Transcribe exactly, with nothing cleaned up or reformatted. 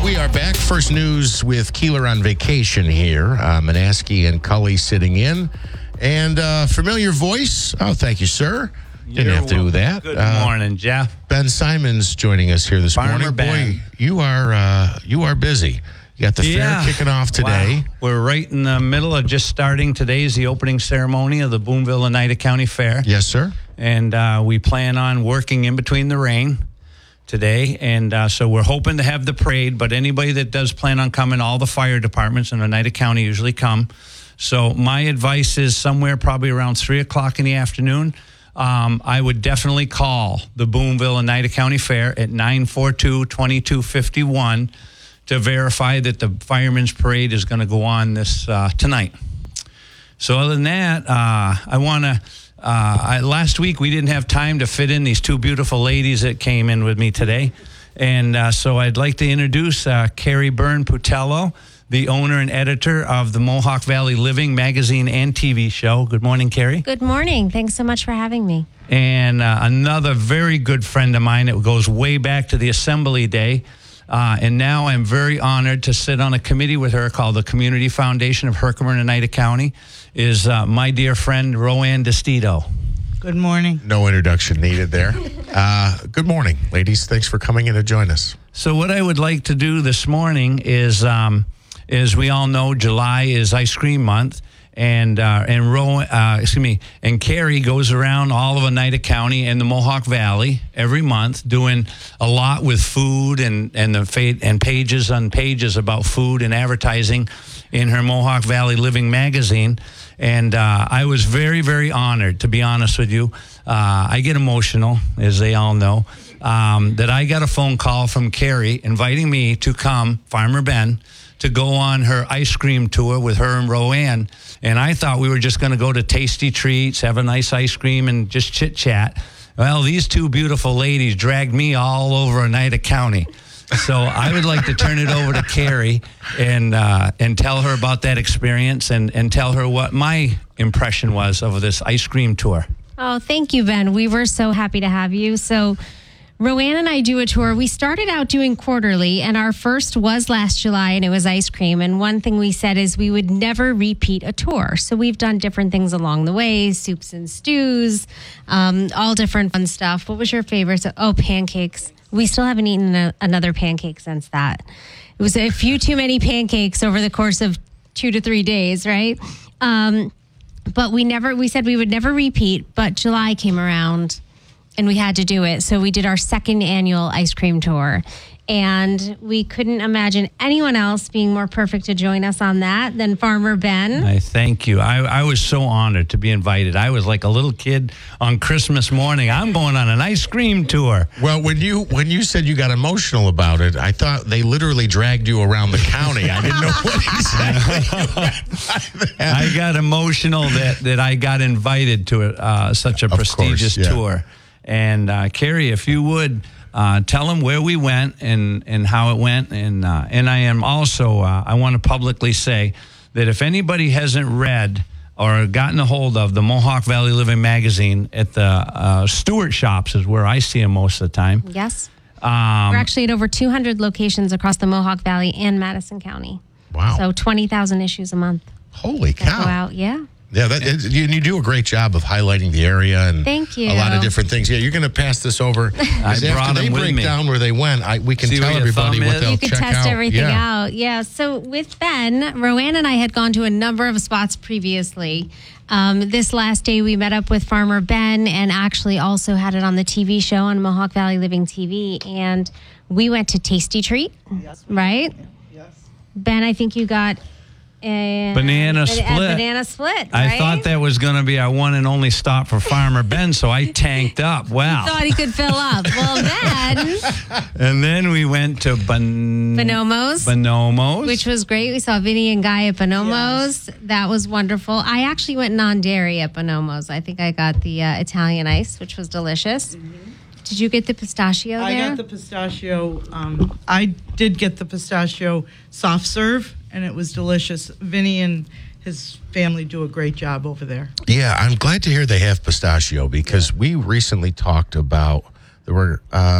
We are back. First news with Keeler on vacation here. Uh, Manaski and Cully sitting in. And uh, familiar voice. Oh, thank you, sir. Didn't You're have to do that. Good Uh, morning, Jeff. Ben Simons joining us here this Farmer morning. Ben. Boy, you are uh, you are busy. You got the Yeah. fair kicking off today. Wow. We're right in the middle of just starting. Today is the opening ceremony of the Boonville Oneida County Fair. Yes, sir. And uh, we plan on working in between the rain today. And uh, so we're hoping to have the parade, but anybody that does plan on coming, all the fire departments in Oneida County usually come. So my advice is somewhere probably around three o'clock in the afternoon. Um, I would definitely call the Boonville Oneida County Fair at nine four two, two two five one to verify that the firemen's parade is going to go on this uh, tonight. So other than that, uh, I want to, uh, I, last week we didn't have time to fit in these two beautiful ladies that came in with me today. And uh, so I'd like to introduce uh, Carrie Byrne Putello, the owner and editor of the Mohawk Valley Living magazine and T V show. Good morning, Carrie. Good morning. Thanks so much for having me. And uh, another very good friend of mine. It goes way back to the Assembly Day. Uh, and now I'm very honored to sit on a committee with her called the Community Foundation of Herkimer and Oneida County, is uh, my dear friend, Roanne DeStito. Good morning. No introduction needed there. Uh, good morning, ladies. Thanks for coming in to join us. So what I would like to do this morning is, um, as we all know, July is ice cream month. And uh, and Ro, uh, excuse me, and Carrie goes around all of Oneida County and the Mohawk Valley every month, doing a lot with food and and the fa- and pages on pages about food and advertising in her Mohawk Valley Living magazine. And uh, I was very very honored, to be honest with you. Uh, I get emotional, as they all know, um, that I got a phone call from Carrie inviting me to come, Farmer Ben, to go on her ice cream tour with her and Roanne. And I thought we were just going to go to Tasty Treats, have a nice ice cream, and just chit-chat. Well, these two beautiful ladies dragged me all over Oneida County. So I would like to turn it over to Carrie and uh, and tell her about that experience and, and tell her what my impression was of this ice cream tour. Oh, thank you, Ben. We were so happy to have you. So Roanne and I do a tour. We started out doing quarterly, and our first was last July, and it was ice cream. And one thing we said is we would never repeat a tour. So we've done different things along the way, soups and stews, um, all different fun stuff. What was your favorite? So, oh, pancakes. We still haven't eaten a, another pancake since that. It was a few too many pancakes over the course of two to three days, right? Um, but we never, we said we would never repeat, but July came around and we had to do it. So we did our second annual ice cream tour. And we couldn't imagine anyone else being more perfect to join us on that than Farmer Ben. I thank you. I, I was so honored to be invited. I was like a little kid on Christmas morning. I'm going on an ice cream tour. Well, when you when you said you got emotional about it, I thought they literally dragged you around the county. I didn't know what exactly you meant by that. I got emotional that, that I got invited to uh, such a Of prestigious course, yeah. tour. And uh, Carrie, if you would, uh, tell them where we went and, and how it went. And uh, and I am also, uh, I want to publicly say that if anybody hasn't read or gotten a hold of the Mohawk Valley Living magazine at the uh, Stewart shops is where I see them most of the time. Yes. Um, We're actually at over two hundred locations across the Mohawk Valley and Madison County. Wow. So twenty thousand issues a month. Holy that go cow. out. Yeah. Yeah, that, it, you, you do a great job of highlighting the area and Thank you. a lot of different things. Yeah, you're going to pass this over. 'Cause I brought after they them with break me. down where they went, I, we can See tell where your everybody thumb what is? they'll You could check test out. everything yeah. out. Yeah. So with Ben, Roanne and I had gone to a number of spots previously. Um, this last day, we met up with Farmer Ben and actually also had it on the T V show on Mohawk Valley Living T V. And we went to Tasty Treat, Yes. right? Yes. Ben, I think you got a Banana a- split. A banana split, right? I thought that was going to be our one and only stop for Farmer Ben, so I tanked up. Wow. Thought he could fill up. Well, then And then we went to Bon- Bonomo's, Bonomo's. which was great. We saw Vinny and Guy at Bonomo's. That was wonderful. I actually went non-dairy at Bonomo's. I think I got the uh, Italian ice, which was delicious. Did you get the pistachio I there? got the pistachio. Um, I did get the pistachio soft serve, and it was delicious. Vinny and his family do a great job over there. Yeah, I'm glad to hear they have pistachio because we recently talked about there were. Uh,